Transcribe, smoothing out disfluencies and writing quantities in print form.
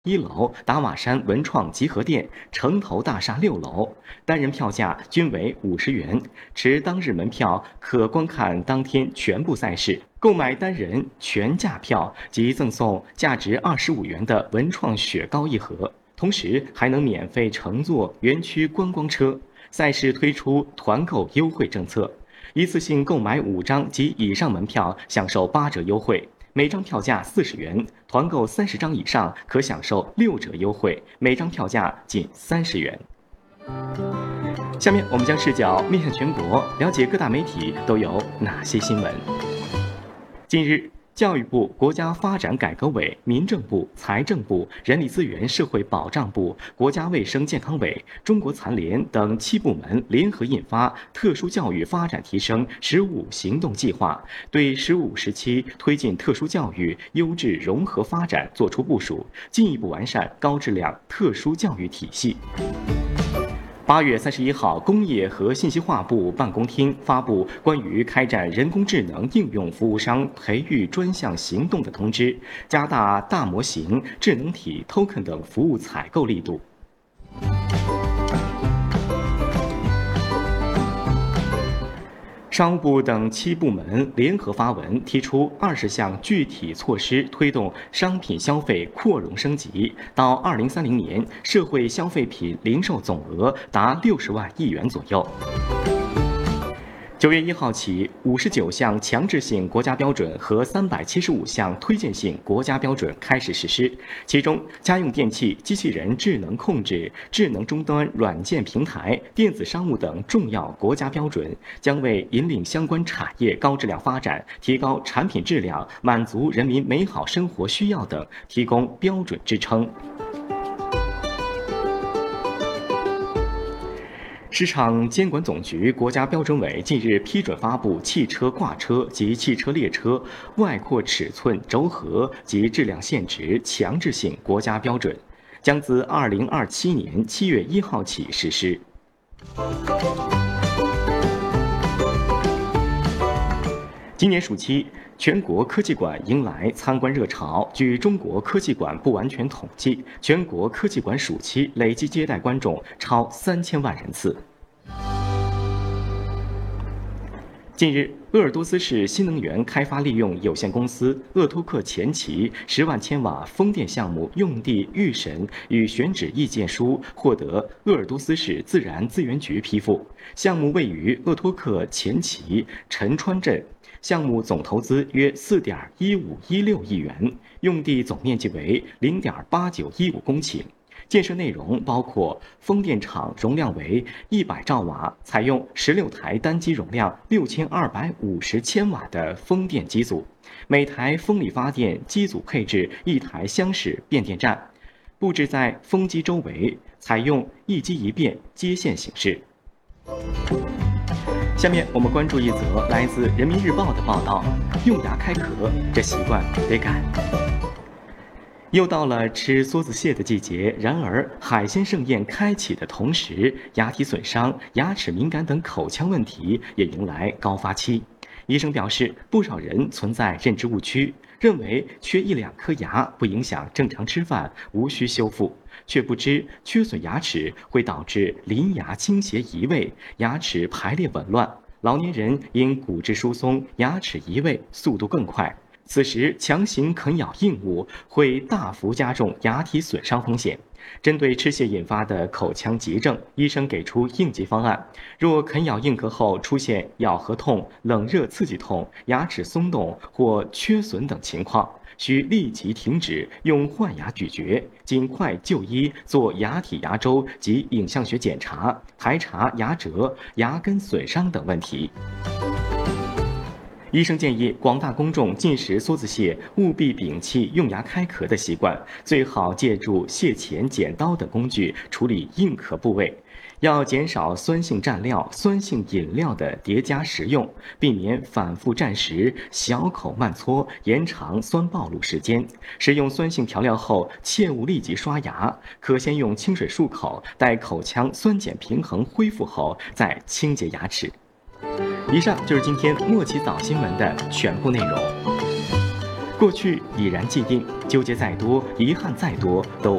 1楼达瓦山文创集合店城投大厦6楼，单人票价均为50元，持当日门票可观看当天全部赛事。购买单人全价票即赠送价值25元的文创雪糕一盒，同时还能免费乘坐园区观光车。赛事推出团购优惠政策，一次性购买5张及以上门票享受8折优惠。每张票价40元，团购30张以上可享受6折优惠，每张票价仅30元。下面我们将视角面向全国，了解各大媒体都有哪些新闻。近日，教育部、国家发展改革委、民政部、财政部、人力资源社会保障部、国家卫生健康委、中国残联等7部门联合印发《特殊教育发展提升“15行动计划》，对15时期推进特殊教育优质融合发展作出部署，进一步完善高质量特殊教育体系。8月31号，工业和信息化部办公厅发布关于开展人工智能应用服务商培育专项行动的通知，加大大模型、智能体、token 等服务采购力度。商务部等7部门联合发文，提出20项具体措施，推动商品消费扩容升级，到2030年，社会消费品零售总额达60万亿元左右。9月1号起，59项强制性国家标准和375项推荐性国家标准开始实施。其中，家用电器、机器人智能控制、智能终端软件平台、电子商务等重要国家标准，将为引领相关产业高质量发展、提高产品质量、满足人民美好生活需要等提供标准支撑。市场监管总局、国家标准委近日批准发布汽车挂车及汽车列车外扩尺寸轴荷及质量限值强制性国家标准，将自2027年7月1号起实施。今年暑期，全国科技馆迎来参观热潮。据中国科技馆不完全统计，全国科技馆暑期累计接待观众超3000万人次。近日，鄂尔多斯市新能源开发利用有限公司鄂托克前旗10万千瓦风电项目用地预审与选址意见书获得鄂尔多斯市自然资源局批复。项目位于鄂托克前旗陈川镇，项目总投资约4.1516亿元，用地总面积为0.8915公顷。建设内容包括风电场容量为100兆瓦，采用16台单机容量6250千瓦的风电机组，每台风力发电机组配置1台厢式变电站，布置在风机周围，采用一机一变接线形式。下面我们关注一则来自人民日报的报道：用牙开壳，这习惯得改。又到了吃梭子蟹的季节，然而海鲜盛宴开启的同时，牙体损伤、牙齿敏感等口腔问题也迎来高发期。医生表示，不少人存在认知误区，认为缺1-2颗牙不影响正常吃饭，无需修复，却不知缺损牙齿会导致邻牙倾斜移位，牙齿排列紊乱，老年人因骨质疏松，牙齿移位速度更快。此时强行啃咬硬物会大幅加重牙体损伤风险。针对吃蟹引发的口腔急症，医生给出应急方案：若啃咬硬壳后出现咬合痛、冷热刺激痛、牙齿松动或缺损等情况，需立即停止用换牙咀嚼，尽快就医做牙体牙周及影像学检查，排查牙折、牙根损伤等问题。医生建议广大公众进食梭子蟹务必摒弃用牙开壳的习惯，最好借助蟹钳、剪刀等工具处理硬壳部位。要减少酸性蘸料、酸性饮料的叠加食用，避免反复蘸食、小口慢嘬，延长酸暴露时间。食用酸性调料后，切勿立即刷牙，可先用清水漱口，待口腔酸碱平衡恢复后再清洁牙齿。以上就是今天莫奇早新闻的全部内容。 过去已然既定，纠结再多，遗憾再多，都